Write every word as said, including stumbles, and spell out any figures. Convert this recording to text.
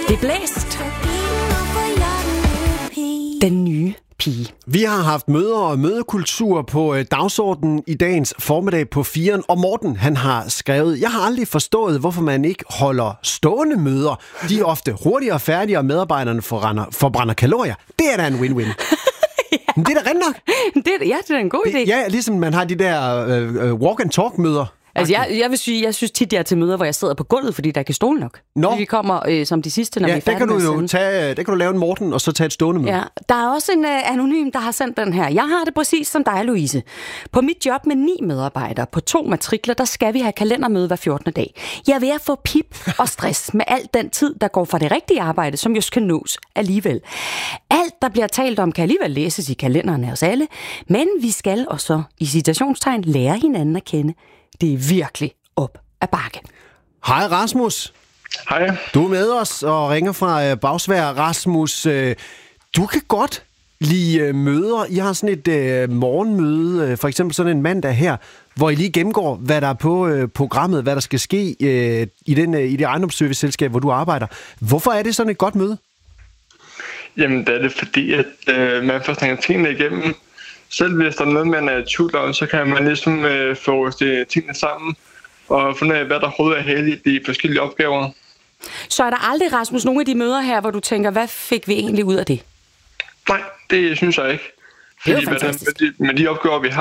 Det er blæst. Den nye pige. Vi har haft møder og mødekultur på dagsordenen i dagens formiddag på firen, og Morten, han har skrevet: Jeg har aldrig forstået, hvorfor man ikke holder stående møder. De er ofte hurtigere og færdigere, og medarbejderne forbrænder, forbrænder kalorier. Det er da en win-win. Ja. Men det er da rent nok. Det er, ja, det er en god idé. Det, ja, ligesom man har de der øh, walk-and-talk-møder. Altså, jeg, jeg vil sige, jeg synes tit, jeg er til møder, hvor jeg sidder på gulvet, fordi der ikke er stol nok. Nå. Vi kommer øh, som de sidste, når ja, vi er færdige med at sende. Tage, der kan du lave en Morten, og så tage et stående møde. Ja, der er også en øh, anonym, der har sendt den her. Jeg har det præcis som dig, Louise. På mit job med ni medarbejdere på to matrikler, der skal vi have kalendermøde hver fjortende dag. Jeg er ved at få pip og stress med al den tid, der går fra det rigtige arbejde, som jo skal nås alligevel. Alt, der bliver talt om, kan alligevel læses i kalenderne hos alle, men vi skal også i citationstegn lære hinanden at kende. Det er virkelig op ad bakke. Hej Rasmus. Hej. Du er med os og ringer fra Bagsværd. Rasmus, du kan godt lide møder. I har sådan et morgenmøde, for eksempel sådan en mandag her, hvor I lige gennemgår, hvad der er på programmet, hvad der skal ske i, den, i det ejendomsserviceselskab, hvor du arbejder. Hvorfor er det sådan et godt møde? Jamen, det er det fordi, at øh, man får snakket tingene igennem. Selv hvis der er noget, man er i tvivl om, så kan man ligesom øh, få tingene sammen og finde ud af, hvad der overhovedet er heldigt i de forskellige opgaver. Så er der aldrig, Rasmus, nogle af de møder her, hvor du tænker, hvad fik vi egentlig ud af det? Nej, det synes jeg ikke. Det er fordi jo fantastisk. Med de, med de opgaver, vi har,